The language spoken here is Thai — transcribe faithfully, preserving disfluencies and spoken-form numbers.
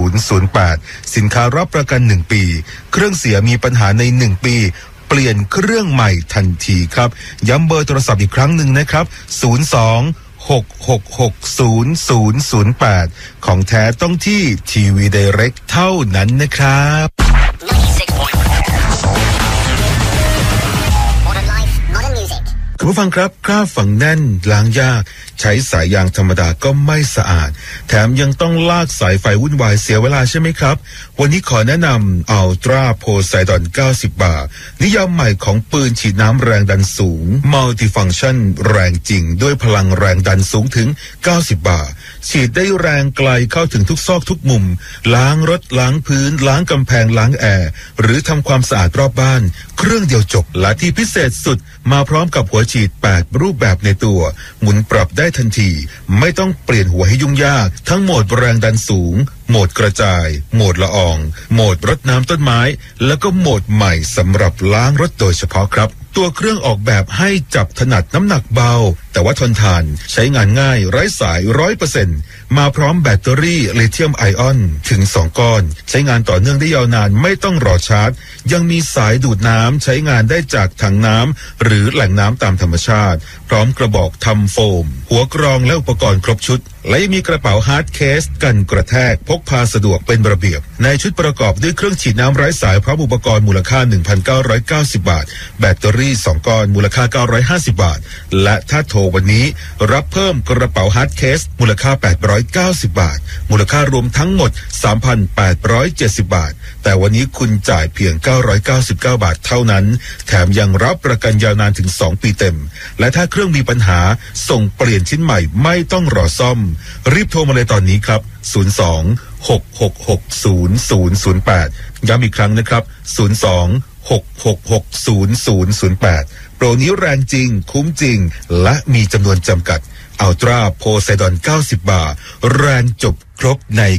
นย์ ศูนย์ แปดสินค้ารับประกันหนึ่งปีเครื่องเสียมีปัญหาในหนึ่งปีเปลี่ยนเครื่องใหม่ทันทีครับย้ำเบอร์โทรศัพท์อีกครั้งหนึ่งนะครับศูนย์ สอง หก หก หก ศูนย์ ศูนย์ ศูนย์ แปดของแท้ต้องที่ทีวีไดเรกเท่านั้นนะครับคุณผู้ฟังครับคราบฝังแน่นล้างยากใช้สายยางธรรมดาก็ไม่สะอาดแถมยังต้องลากสายไฟวุ่นวายเสียเวลาใช่ไหมครับวันนี้ขอแนะนำอัลตราโพไซดอนเก้าสิบบาทนิยามใหม่ของปืนฉีดน้ำแรงดันสูงมัลติฟังก์ชันแรงจริงด้วยพลังแรงดันสูงถึงเก้าสิบบาทฉีดได้แรงไกลเข้าถึงทุกซอกทุกมุมล้างรถล้างพื้นล้างกำแพงล้างแอร์หรือทำความสะอาดรอบบ้านเครื่องเดียวจบและที่พิเศษสุดมาพร้อมกับหัวฉีดแปดรูปแบบในตัวหมุนปรับได้ทันทีไม่ต้องเปลี่ยนหัวให้ยุ่งยากทั้งโหมดแรงดันสูงโหมดกระจายโหมดละอองโหมดรดน้ำต้นไม้แล้วก็โหมดใหม่สำหรับล้างรถโดยเฉพาะครับตัวเครื่องออกแบบให้จับถนัดน้ำหนักเบาแต่ว่าทนทานใช้งานง่ายไร้สาย ร้อยเปอร์เซ็นต์ มาพร้อมแบตเตอรี่ลิเธียมไอออนถึงสองก้อนใช้งานต่อเนื่องได้ยาวนานไม่ต้องรอชาร์จยังมีสายดูดน้ำใช้งานได้จากถังน้ำหรือแหล่งน้ำตามธรรมชาติพร้อมกระบอกทำโฟมหัวกรองและอุปกรณ์ครบชุดและยังมีกระเป๋าฮาร์ดเคสกันกระแทกพกพาสะดวกเป็นระเบียบในชุดประกอบด้วยเครื่องฉีดน้ำไร้สายพร้อมอุปกรณ์มูลค่า หนึ่งพันเก้าร้อยเก้าสิบ บาทแบตเตอรี่สองก้อนมูลค่าเก้าร้อยห้าสิบบาทและถ้าโทรวันนี้รับเพิ่มกระเป๋าฮาร์ดเคสมูลค่าแปดร้อยเก้าสิบบาทมูลค่ารวมทั้งหมด สามพันแปดร้อยเจ็ดสิบ บาทแต่วันนี้คุณจ่ายเพียงเก้าร้อยเก้าสิบเก้าบาทเท่านั้นแถมยังรับประกันยาวนานถึงสองปีเต็มและถ้าเครื่องมีปัญหาส่งเปลี่ยนชิ้นใหม่ไม่ต้องรอซ่อมรีบโทรมาเลยตอนนี้ครับศูนย์ สอง หก หก หก ศูนย์ ศูนย์ ศูนย์ แปดย้ำอีกครั้งนะครับศูนย์ สอง หก หก หก ศูนย์ ศูนย์ ศูนย์ แปดโปรนี้แรงจริงคุ้มจริงและมีจำนวนจำกัดอัลตราโพไซดอนเก้าสิบบาทแรงจบครบใน